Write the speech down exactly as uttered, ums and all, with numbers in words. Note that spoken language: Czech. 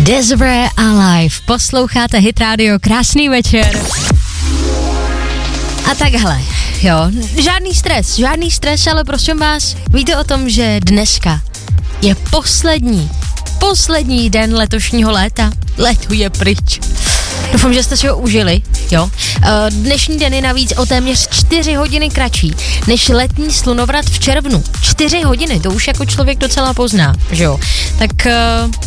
Desiree Alive, posloucháte Hit Radio, krásný večer. A takhle, jo, žádný stres, žádný stres, ale prosím vás, víte o tom, že dneska je poslední, poslední den letošního léta, leto je pryč. Doufám, že jste si ho užili, jo. Dnešní den je navíc o téměř čtyři hodiny kratší než letní slunovrat v červnu. čtyři hodiny, to už jako člověk docela pozná, že jo. Tak